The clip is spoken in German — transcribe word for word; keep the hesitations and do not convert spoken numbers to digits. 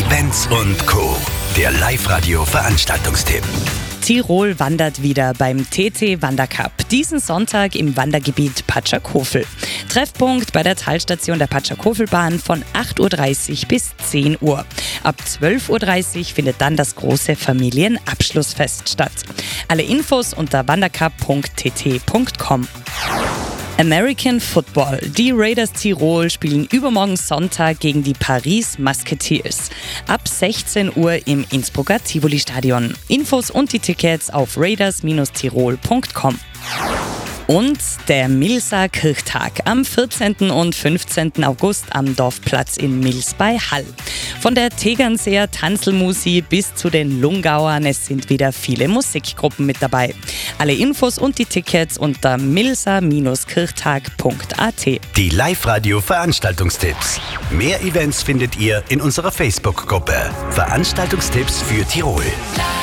Events und Co. Der Live-Radio-Veranstaltungstipp. Tirol wandert wieder beim T T Wandercup. Diesen Sonntag im Wandergebiet Patschakofel. Treffpunkt bei der Talstation der Patschakofelbahn von acht Uhr dreißig bis zehn Uhr. Ab zwölf Uhr dreißig findet dann das große Familienabschlussfest statt. Alle Infos unter wandercup punkt t t punkt com. American Football. Die Raiders Tirol spielen übermorgen Sonntag gegen die Paris Musketeers. Ab sechzehn Uhr im Innsbrucker Tivoli-Stadion. Infos und die Tickets auf raiders tirol punkt com. Und der Milser Kirchtag am vierzehnten und fünfzehnten August am Dorfplatz in Mils bei Hall. Von der Tegernseer Tanzelmusi bis zu den Lungauern, es sind wieder viele Musikgruppen mit dabei. Alle Infos und die Tickets unter milser kirchtag punkt a t. Die Live-Radio-Veranstaltungstipps. Mehr Events findet ihr in unserer Facebook-Gruppe. Veranstaltungstipps für Tirol.